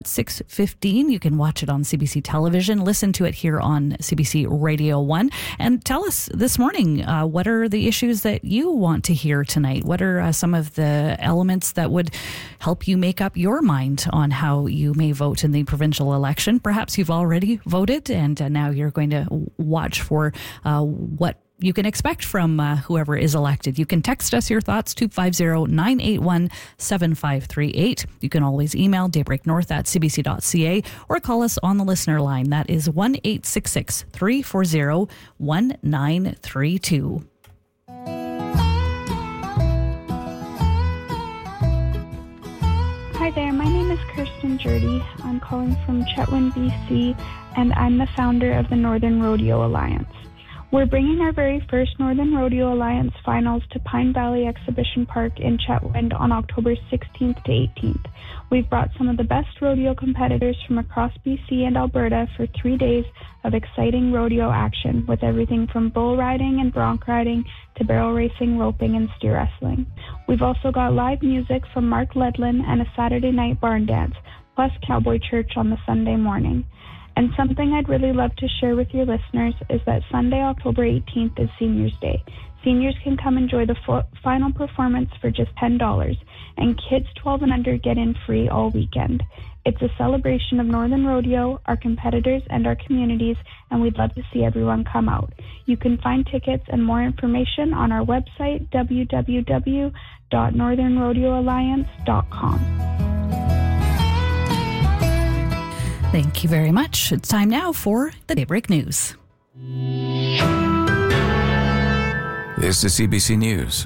6:15. You can watch it on CBC television, listen to it here on CBC Radio 1, and tell us this morning, what are the issues that you want to hear tonight? What are some of the elements that would help you make up your mind on how you may vote in the provincial election? Perhaps you've already voted and now you're going to watch for what you can expect from whoever is elected. You can text us your thoughts to 50981-7538. You can always email daybreaknorth@cbc.ca or call us on the listener line. That is 1-866-340-1932. Hi there, my name is Kirsten Jurdy. I'm calling from Chetwynd, BC, and I'm the founder of the Northern Rodeo Alliance. We're bringing our very first Northern Rodeo Alliance finals to Pine Valley Exhibition Park in Chetwynd on October 16th to 18th. We've brought some of the best rodeo competitors from across BC and Alberta for 3 days of exciting rodeo action with everything from bull riding and bronc riding to barrel racing, roping, and steer wrestling. We've also got live music from Mark Ledlin and a Saturday night barn dance, plus cowboy church on the Sunday morning. And something I'd really love to share with your listeners is that Sunday, October 18th is Seniors Day. Seniors can come enjoy the final performance for just $10, and kids 12 and under get in free all weekend. It's a celebration of Northern Rodeo, our competitors, and our communities, and we'd love to see everyone come out. You can find tickets and more information on our website, www.northernrodeoalliance.com. Thank you very much. It's time now for the Daybreak News. This is CBC News.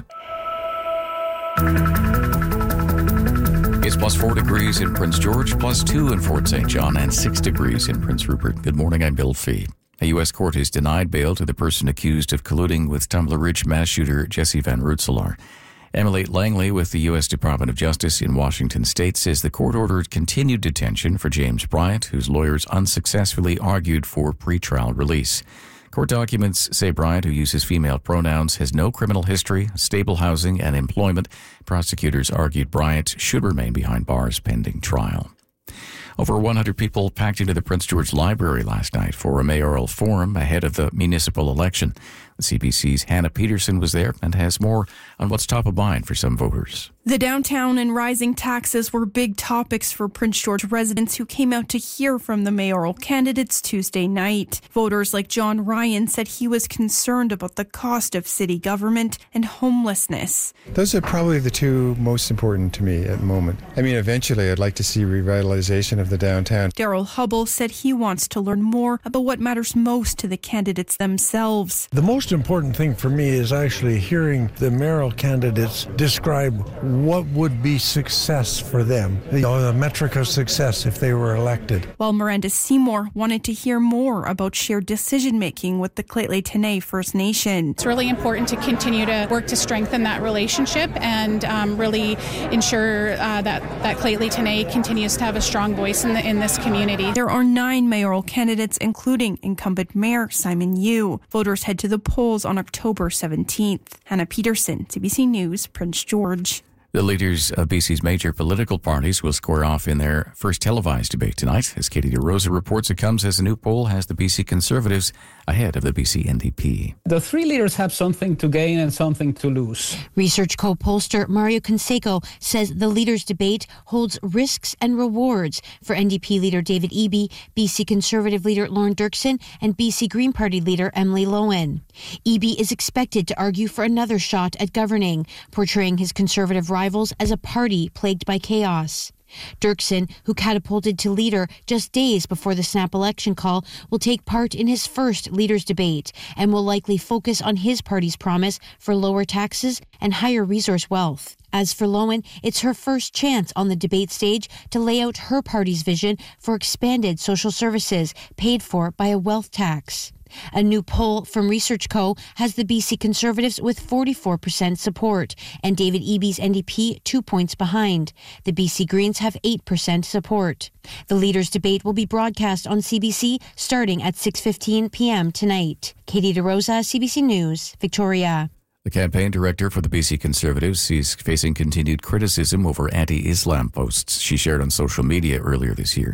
It's plus 4 degrees in Prince George, plus 2 in Fort St. John, and 6 degrees in Prince Rupert. Good morning, I'm Bill Fee. A U.S. court has denied bail to the person accused of colluding with Tumbler Ridge mass shooter Jesse Van Rootselaar. Emily Langley with the U.S. Department of Justice in Washington State says the court ordered continued detention for James Bryant, whose lawyers unsuccessfully argued for pretrial release. Court documents say Bryant, who uses female pronouns, has no criminal history, stable housing, and employment. Prosecutors argued Bryant should remain behind bars pending trial. Over 100 people packed into the Prince George Library last night for a mayoral forum ahead of the municipal election. The CBC's Hannah Peterson was there and has more on what's top of mind for some voters. The downtown and rising taxes were big topics for Prince George residents who came out to hear from the mayoral candidates Tuesday night. Voters like John Ryan said he was concerned about the cost of city government and homelessness. Those are probably the two most important to me at the moment. I mean, eventually I'd like to see revitalization of the downtown. Daryl Hubble said he wants to learn more about what matters most to the candidates themselves. The most important thing for me is actually hearing the mayoral candidates describe what would be success for them, the metric of success if they were elected. While Miranda Seymour wanted to hear more about shared decision-making with the Lheidli T'enneh First Nation. It's really important to continue to work to strengthen that relationship and really ensure that Lheidli T'enneh continues to have a strong voice in this community. There are 9 mayoral candidates, including incumbent Mayor Simon Yu. Voters head to the polls on October 17th. Hannah Peterson, CBC News, Prince George. The leaders of BC's major political parties will square off in their first televised debate tonight. As Katie DeRosa reports, it comes as a new poll has the BC Conservatives ahead of the BC NDP. The three leaders have something to gain and something to lose. Research co-pollster Mario Canseco says the leaders' debate holds risks and rewards for NDP leader David Eby, BC Conservative leader Lorne Dirksen, and BC Green Party leader Emily Lowen. Eby is expected to argue for another shot at governing, portraying his Conservative rivals as a party plagued by chaos. Dirksen, who catapulted to leader just days before the snap election call, will take part in his first leaders' debate and will likely focus on his party's promise for lower taxes and higher resource wealth. As for Lowen, it's her first chance on the debate stage to lay out her party's vision for expanded social services paid for by a wealth tax. A new poll from Research Co. has the BC Conservatives with 44% support and David Eby's NDP 2 points behind. The BC Greens have 8% support. The leaders' debate will be broadcast on CBC starting at 6:15 p.m. tonight. Katie DeRosa, CBC News, Victoria. The campaign director for the BC Conservatives is facing continued criticism over anti-Islam posts she shared on social media earlier this year.